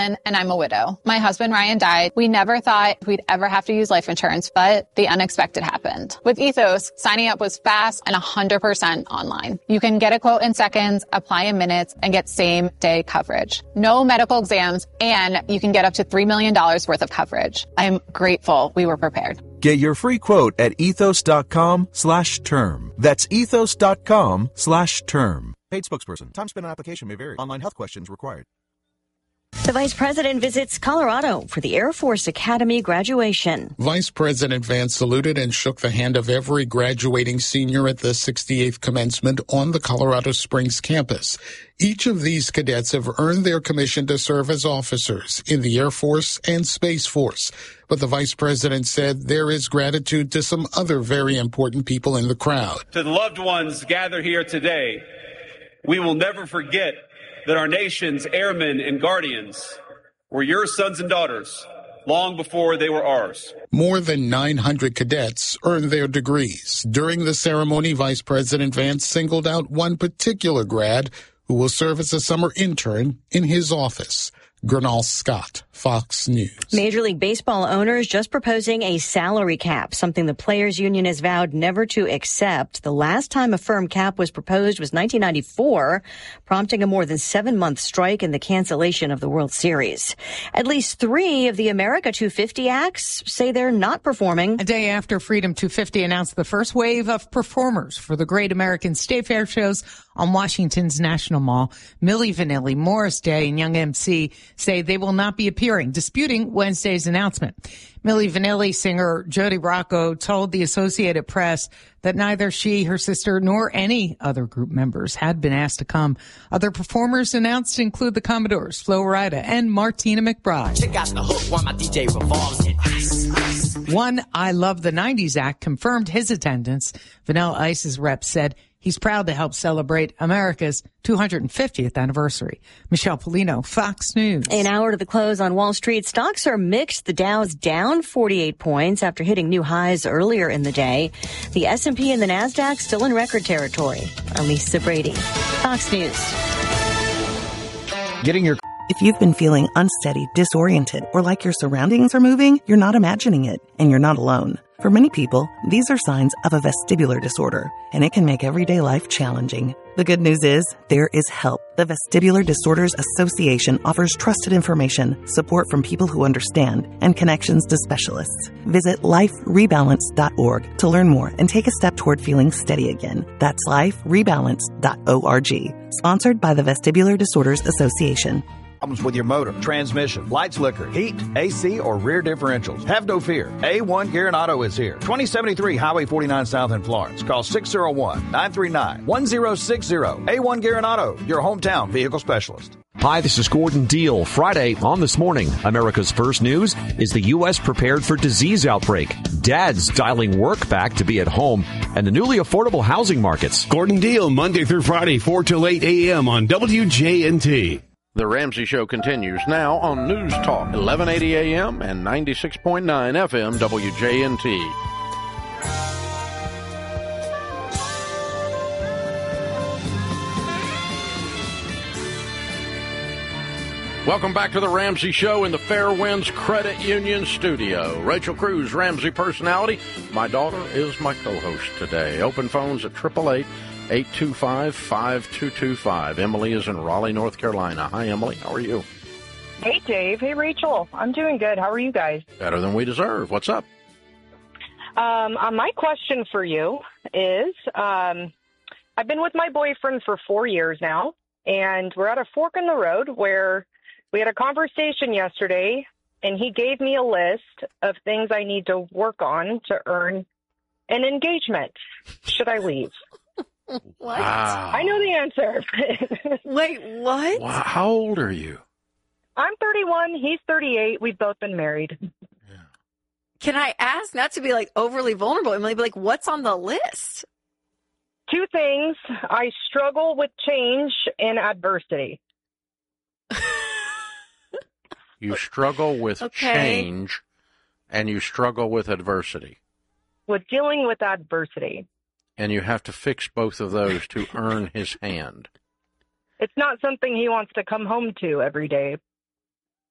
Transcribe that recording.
Carolyn, and I'm a widow. My husband, Ryan, died. We never thought we'd ever have to use life insurance, but the unexpected happened. With Ethos, signing up was fast and 100% online. You can get a quote in seconds, apply in minutes, and get same-day coverage. No medical exams, and you can get up to $3 million worth of coverage. I'm grateful we were prepared. Get your free quote at ethos.com/term. That's ethos.com/term. Paid spokesperson. Time spent on application may vary. Online health questions required. The Vice President visits Colorado for the Air Force Academy graduation. Vice President Vance saluted and shook the hand of every graduating senior at the 68th commencement on the Colorado Springs campus. Each of these cadets have earned their commission to serve as officers in the Air Force and Space Force. But the Vice President said there is gratitude to some other very important people in the crowd. To the loved ones gathered here today, we will never forget that our nation's airmen and guardians were your sons and daughters long before they were ours. More than 900 cadets earned their degrees. During the ceremony, Vice President Vance singled out one particular grad who will serve as a summer intern in his office. Gernal Scott, Fox News. Major League Baseball owners just proposing a salary cap, something the Players Union has vowed never to accept. The last time a firm cap was proposed was 1994, prompting a more than 7-month strike and the cancellation of the World Series. At least 3 of the America 250 acts say they're not performing. A day after Freedom 250 announced the first wave of performers for the Great American State Fair shows on Washington's National Mall, Milli Vanilli, Morris Day, and Young MC say they will not be appearing, disputing Wednesday's announcement. Milli Vanilli singer Jody Rocco told the Associated Press that neither she, her sister, nor any other group members had been asked to come. Other performers announced include the Commodores, Flo Rida, and Martina McBride. Check out the hook while my DJ revolves it. One I Love the 90s act confirmed his attendance. Vanilla Ice's rep said he's proud to help celebrate America's 250th anniversary. Michelle Polino, Fox News. An hour to the close on Wall Street. Stocks are mixed. The Dow's down 48 points after hitting new highs earlier in the day. The S&P and the NASDAQ still in record territory. I'm Lisa Brady, Fox News. If you've been feeling unsteady, disoriented, or like your surroundings are moving, you're not imagining it, and you're not alone. For many people, these are signs of a vestibular disorder, and it can make everyday life challenging. The good news is, there is help. The Vestibular Disorders Association offers trusted information, support from people who understand, and connections to specialists. Visit liferebalance.org to learn more and take a step toward feeling steady again. That's liferebalance.org. Sponsored by the Vestibular Disorders Association. Problems with your motor, transmission, light slicker, heat, AC, or rear differentials. Have no fear. A1 Gear and Auto is here. 2073 Highway 49 South in Florence. Call 601-939-1060. A1 Gear and Auto, your hometown vehicle specialist. Hi, this is Gordon Deal. Friday on This Morning, America's first news is the U.S. prepared for disease outbreak. Dads dialing work back to be at home, and the newly affordable housing markets. Gordon Deal, Monday through Friday, 4 till 8 a.m. on WJNT. The Ramsey Show continues now on News Talk, 1180 a.m. and 96.9 FM WJNT. Welcome back to the Ramsey Show in the Fairwinds Credit Union studio. Rachel Cruz, Ramsey personality. My daughter is my co-host today. Open phones at 888-825-5225. Emily is in Raleigh, North Carolina. Hi, Emily. How are you? Hey, Dave. Hey, Rachel. I'm doing good. How are you guys? Better than we deserve. What's up? My question for you is, I've been with my boyfriend for 4 years now, and we're at a fork in the road where we had a conversation yesterday, and he gave me a list of things I need to work on to earn an engagement. Should I leave? What? Wow. I know the answer. Wait, what? Wow. How old are you? I'm 31. He's 38. We've both been married. Can I ask, not to be like overly vulnerable, Emily, but like what's on the list? 2 things. I struggle with change and adversity. You struggle with change and you struggle with adversity. With dealing with adversity. And you have to fix both of those to earn his hand. It's not something he wants to come home to every day.